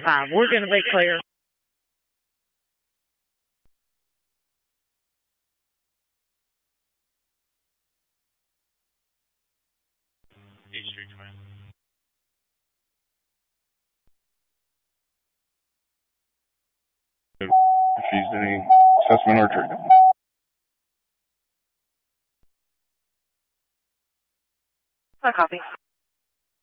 5. We're going to be clear. Refused any assessment or treatment. I copy.